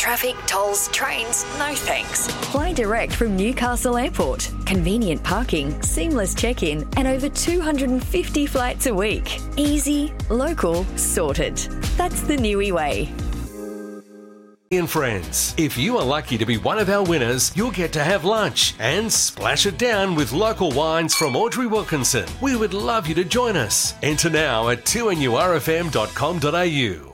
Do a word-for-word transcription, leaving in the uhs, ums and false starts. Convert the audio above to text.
traffic, tolls, trains, no thanks. Fly direct from Newcastle Airport. Convenient parking, seamless check-in, and over two hundred fifty flights a week. Easy, local, sorted. That's the Niue way. And friends, if you are lucky to be one of our winners, you'll get to have lunch and splash it down with local wines from Audrey Wilkinson. We would love you to join us. Enter now at two N U R F M dot com dot A U.